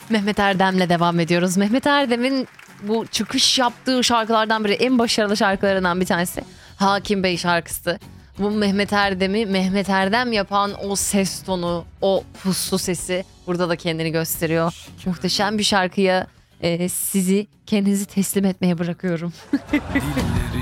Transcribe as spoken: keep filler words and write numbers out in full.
Mehmet Erdem'le devam ediyoruz. Mehmet Erdem'in bu çıkış yaptığı şarkılardan biri, en başarılı şarkılarından bir tanesi Hakim Bey şarkısı. Bu Mehmet Erdem'i Mehmet Erdem yapan o ses tonu, o puslu sesi burada da kendini gösteriyor. Muhteşem bir şarkıya e, sizi kendinizi teslim etmeye bırakıyorum. Dilleri